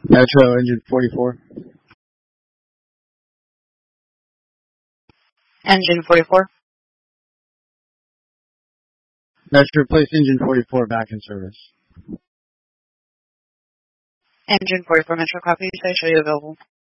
Metro, engine 44. Engine 44. Metro, place engine 44 back in service. Engine 44 Metro, copy. Say, show you available.